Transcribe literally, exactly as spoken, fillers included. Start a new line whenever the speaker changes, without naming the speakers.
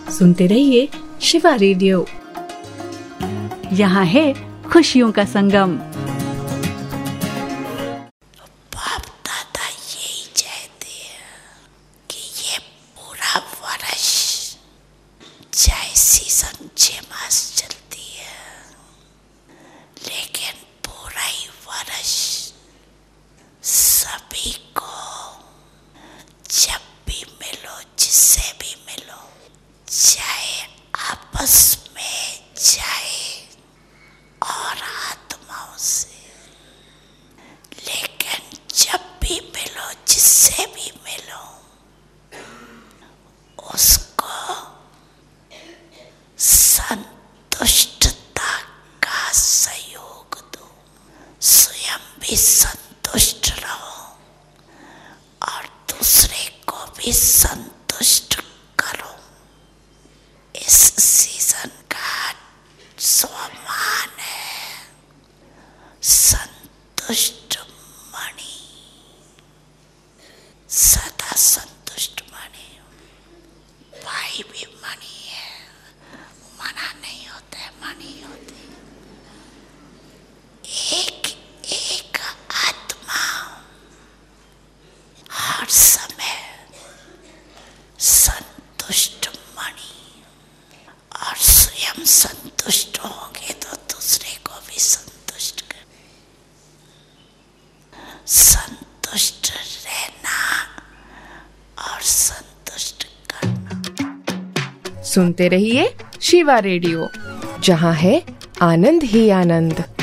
सुनते रहिए शिवा रेडियो।
यहाँ है खुशियों का संगम।
बाप दादा यही चाहते हैं कि ये पूरा वर्ष चाहे सीजन छह मास चलती है, लेकिन पूरा ही वर्ष सभी को जब भी मिलो, जिससे भी मिलो, चाहे आपस में, चाहे और आत्माओं से, लेकिन जब भी मिलो, जिससे भी मिलो, उसको संतुष्टता का सहयोग दो। स्वयं भी संतुष्ट रहो और दूसरे को भी संतुष्ट करो। इस सीजन का स्वमान है संतुष्ट मणि, सदा संतुष्ट मणि। भाई भी मणि है, मना नहीं होता है, मणि होती। एक एक आत्मा हर समय संतुष्ट मणि, और स्वयं संतुष्ट होंगे तो दूसरे को भी संतुष्ट कर। संतुष्ट रहना और संतुष्ट करना।
सुनते रहिए शिवा रेडियो, जहाँ है आनंद ही आनंद।